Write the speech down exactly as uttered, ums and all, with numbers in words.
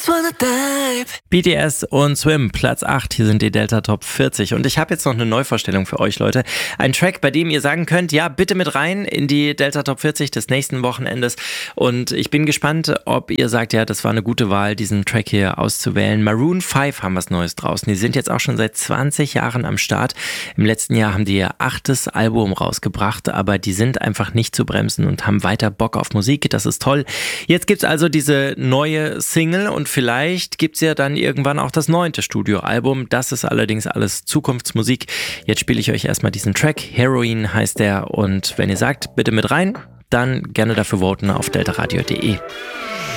B T S und Swim, Platz acht, hier sind die Delta Top vierzig. Und ich habe jetzt noch eine Neuvorstellung für euch, Leute. Ein Track, bei dem ihr sagen könnt, ja, bitte mit rein in die Delta Top vierzig des nächsten Wochenendes. Und ich bin gespannt, ob ihr sagt, ja, das war eine gute Wahl, diesen Track hier auszuwählen. Maroon fünf haben was Neues draußen. Die sind jetzt auch schon seit zwanzig Jahren am Start. Im letzten Jahr haben die ihr achtes Album rausgebracht, aber die sind einfach nicht zu bremsen und haben weiter Bock auf Musik. Das ist toll. Jetzt gibt's also diese neue Single und vielleicht gibt's ja dann irgendwann auch das neunte Studioalbum. Das ist allerdings alles Zukunftsmusik. Jetzt spiele ich euch erstmal diesen Track. Heroin heißt der. Und wenn ihr sagt, bitte mit rein, dann gerne dafür voten auf deltaradio punkt de.